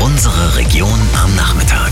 Unsere Region am Nachmittag.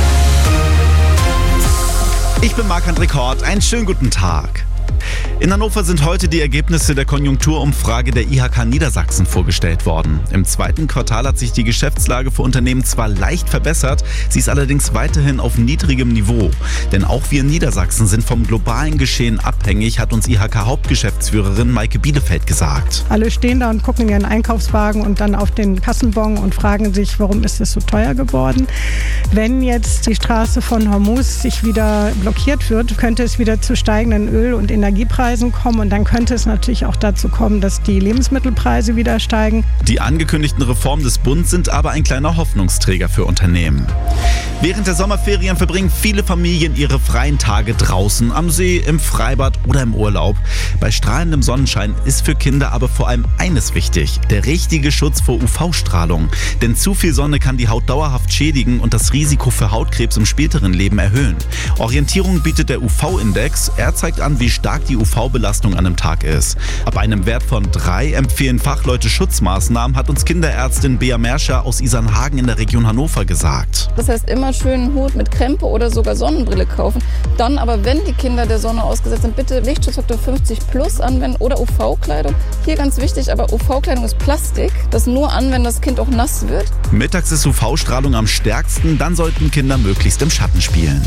Ich bin Marc-André Kort, einen schönen guten Tag. In Hannover sind heute die Ergebnisse der Konjunkturumfrage der IHK Niedersachsen vorgestellt worden. Im zweiten Quartal hat sich die Geschäftslage für Unternehmen zwar leicht verbessert, sie ist allerdings weiterhin auf niedrigem Niveau. Denn auch wir in Niedersachsen sind vom globalen Geschehen abhängig, hat uns IHK-Hauptgeschäftsführerin Maike Bielefeld gesagt. Alle stehen da und gucken in ihren Einkaufswagen und dann auf den Kassenbon und fragen sich, warum ist es so teuer geworden. Wenn jetzt die Straße von Hormuz sich wieder blockiert wird, könnte es wieder zu steigenden Öl- und Energiepreisen kommen und dann könnte es natürlich auch dazu kommen, dass die Lebensmittelpreise wieder steigen. Die angekündigten Reformen des Bundes sind aber ein kleiner Hoffnungsträger für Unternehmen. Während der Sommerferien verbringen viele Familien ihre freien Tage draußen, am See, im Freibad oder im Urlaub. Bei strahlendem Sonnenschein ist für Kinder aber vor allem eines wichtig: der richtige Schutz vor UV-Strahlung. Denn zu viel Sonne kann die Haut dauerhaft schädigen und das Risiko für Hautkrebs im späteren Leben erhöhen. Orientierung bietet der UV-Index. Er zeigt an, wie stark die UV-Belastung an einem Tag ist. Ab einem Wert von 3 empfehlen Fachleute Schutzmaßnahmen, hat uns Kinderärztin Bea Merscher aus Isernhagen in der Region Hannover gesagt. Das heißt, immer schön einen Hut mit Krempe oder sogar Sonnenbrille kaufen. Dann aber, wenn die Kinder der Sonne ausgesetzt sind, bitte Lichtschutzfaktor 50 plus anwenden oder UV-Kleidung. Hier ganz wichtig, aber UV-Kleidung ist Plastik. Das nur an, wenn das Kind auch nass wird. Mittags ist UV-Strahlung am stärksten, dann sollten Kinder möglichst im Schatten spielen.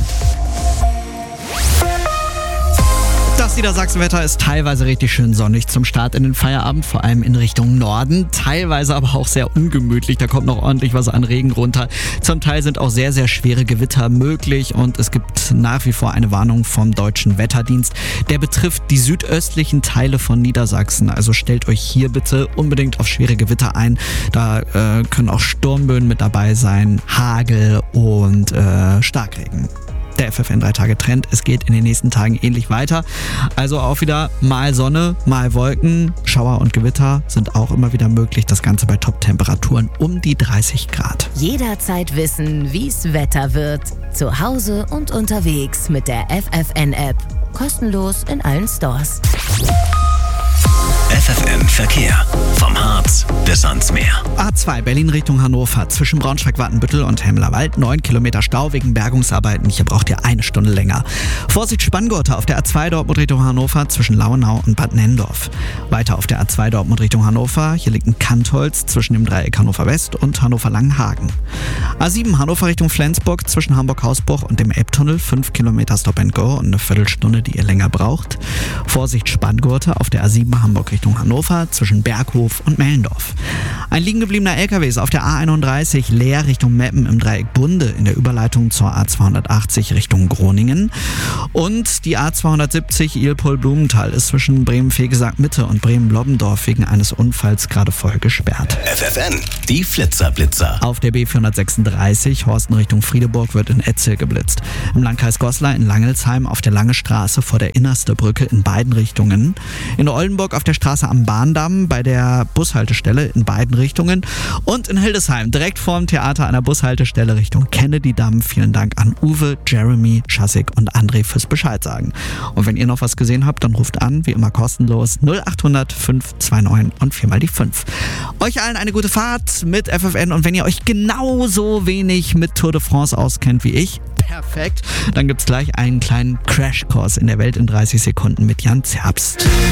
Das Niedersachsenwetter ist teilweise richtig schön sonnig zum Start in den Feierabend, vor allem in Richtung Norden. Teilweise aber auch sehr ungemütlich, da kommt noch ordentlich was an Regen runter. Zum Teil sind auch sehr, sehr schwere Gewitter möglich und es gibt nach wie vor eine Warnung vom Deutschen Wetterdienst. Der betrifft die südöstlichen Teile von Niedersachsen, also stellt euch hier bitte unbedingt auf schwere Gewitter ein. Da können auch Sturmböen mit dabei sein, Hagel und Starkregen. Der FFN 3-Tage-Trend. Es geht in den nächsten Tagen ähnlich weiter. Also auch wieder mal Sonne, mal Wolken. Schauer und Gewitter sind auch immer wieder möglich. Das Ganze bei Top-Temperaturen um die 30 Grad. Jederzeit wissen, wie's Wetter wird. Zu Hause und unterwegs mit der FFN-App. Kostenlos in allen Stores. FFN Verkehr. Vom Harz bis ans Meer. A2 Berlin Richtung Hannover. Zwischen Braunschweig-Wattenbüttel und Hemmerwald 9 Kilometer Stau wegen Bergungsarbeiten. Hier braucht ihr eine Stunde länger. Vorsicht Spanngurte auf der A2 Dortmund Richtung Hannover zwischen Lauenau und Bad Nenndorf. Weiter auf der A2 Dortmund Richtung Hannover. Hier liegt ein Kantholz zwischen dem Dreieck Hannover West und Hannover-Langenhagen. A7 Hannover Richtung Flensburg zwischen Hamburg-Hausbruch und dem Elbtunnel. 5 Kilometer Stop and Go und eine Viertelstunde, die ihr länger braucht. Vorsicht Spanngurte auf der A7 Hamburg Richtung Hannover zwischen Berghof und Mellendorf. Ein liegen gebliebener LKW ist auf der A31 Leer Richtung Meppen im Dreieck Bunde in der Überleitung zur A280 Richtung Groningen. Und die A270 Ilpol-Blumenthal ist zwischen Bremen-Fegesack Mitte und Bremen-Lobbendorf wegen eines Unfalls gerade voll gesperrt. FFN, die Flitzer-Blitzer. Auf der B436 Horsten Richtung Friedeburg wird in Etzel geblitzt. Im Landkreis Goslar in Langelsheim auf der Lange Straße vor der Innerste Brücke in beiden Richtungen. In Oldenburg auf der Straße am Bahndamm bei der Bushaltestelle in beiden Richtungen. Und in Hildesheim direkt vorm Theater an der Bushaltestelle Richtung Kennedy-Damm. Vielen Dank an Uwe, Jeremy, Schassig und André fürs Bescheid sagen. Und wenn ihr noch was gesehen habt, dann ruft an, wie immer kostenlos 0800 529 und 4 mal die 5. Euch allen eine gute Fahrt mit FFN und wenn ihr euch genauso wenig mit Tour de France auskennt wie ich, perfekt, dann gibt's gleich einen kleinen Crashkurs in der Welt in 30 Sekunden mit Jan Zerbst.